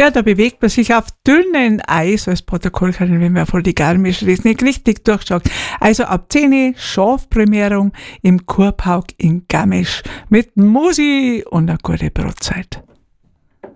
Ja, da bewegt man sich auf dünnen Eis als Protokollkanin, wenn man voll die Garmisch ist, nicht richtig durchschaut. Also ab 10 Schafprämierung im Kurpark in Garmisch mit Musi und eine gute Brotzeit.